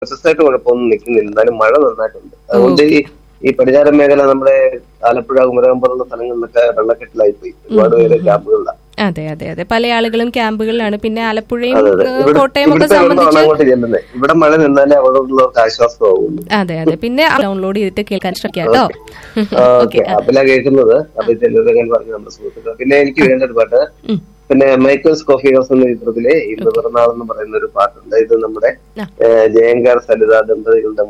പ്രശസ്തമായിട്ട് കുഴപ്പമൊന്നും നിൽക്കുന്നില്ല, എന്നാലും മഴ നന്നായിട്ടുണ്ട്. അതുകൊണ്ട് ഈ പടിഞ്ഞാറൻ മേഖല, നമ്മുടെ ആലപ്പുഴ, കുമരകം പോലുള്ള സ്ഥലങ്ങളിലൊക്കെ വെള്ളക്കെട്ടിലായി പോയി. ഒരുപാട് പേര് ക്യാമ്പുകളിലാണ്. അതെ അതെ അതെ, പല ആളുകളും ക്യാമ്പുകളിലാണ്. പിന്നെ ആലപ്പുഴയും കോട്ടയം ഒക്കെ സംബന്ധിച്ച് അങ്ങോട്ട് ചെല്ലുന്നത്. ഇവിടെ മഴ നിന്നാലേ അവിടെയുള്ളവർക്ക് ആശ്വാസമാവുള്ളൂ. അതെ അതെ, പിന്നെ ഡൗൺലോഡ് ചെയ്തിട്ട് കേൾക്കാൻ ശ്രമിക്കാം കേട്ടോ. ഓക്കെ, അപ്പല കേൾക്കുന്നത്. അപ്പൊ ചെല്ലുന്നതെങ്കിൽ പറഞ്ഞു നമ്മുടെ സുഹൃത്തുക്കൾ. പിന്നെ എനിക്ക് വേണ്ട ഒരു പാട്ട്, പിന്നെ മൈക്കിൾസ് കോഫി ഹൗസ് എന്ന ചിത്രത്തിലെ ഇന്ന് പിറന്നാളെന്ന് പറയുന്ന ഒരു പാട്ടുണ്ട്. ഇത് നമ്മുടെ ജയങ്കാർ സലിത ദമ്പതികളുടെ